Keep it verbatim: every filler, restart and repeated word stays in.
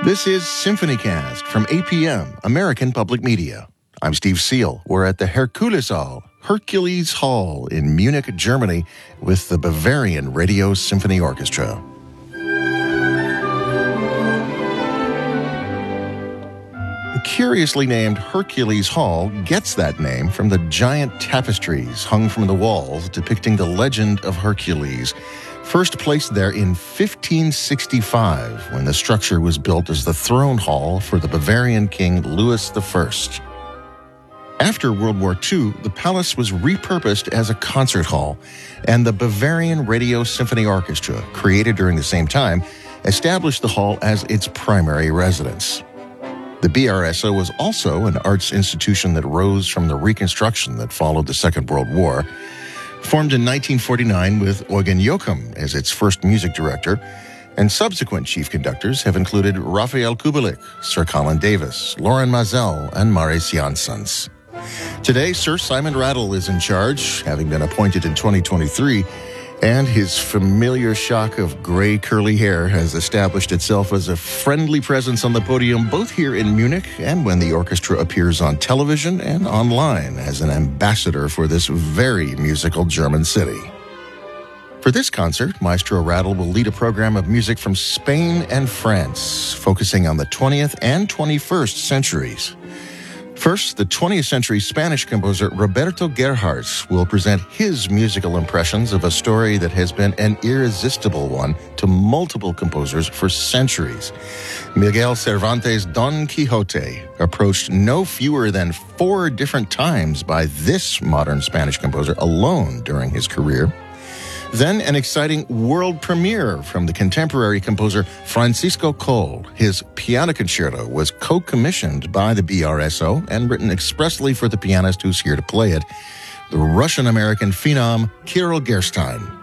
This is SymphonyCast from A P M, American Public Media. I'm Steve Seal. We're at the Herkulessaal, Hercules Hall in Munich, Germany, with the Bavarian Radio Symphony Orchestra. The curiously named Hercules Hall gets that name from the giant tapestries hung from the walls depicting the legend of Hercules, first placed there in fifteen sixty-five when the structure was built as the throne hall for the Bavarian King Louis the First. After World War Two, the palace was repurposed as a concert hall, and the Bavarian Radio Symphony Orchestra, created during the same time, established the hall as its primary residence. The B R S O was also an arts institution that rose from the reconstruction that followed the Second World War. Formed in nineteen forty-nine with Eugen Joachim as its first music director, and subsequent chief conductors have included Rafael Kubelik, Sir Colin Davis, Loren Maazel, and Marius Jansons. Today, Sir Simon Rattle is in charge, having been appointed in twenty twenty-three, and his familiar shock of gray curly hair has established itself as a friendly presence on the podium both here in Munich and when the orchestra appears on television and online as an ambassador for this very musical German city. For this concert, Maestro Rattle will lead a program of music from Spain and France, focusing on the twentieth and twenty-first centuries. First, the twentieth century Spanish composer Roberto Gerhardt will present his musical impressions of a story that has been an irresistible one to multiple composers for centuries. Miguel Cervantes' Don Quixote, approached no fewer than four different times by this modern Spanish composer alone during his career. Then an exciting world premiere from the contemporary composer Francisco Coll. His piano concerto was co-commissioned by the B R S O and written expressly for the pianist who's here to play it, the Russian-American phenom Kirill Gerstein.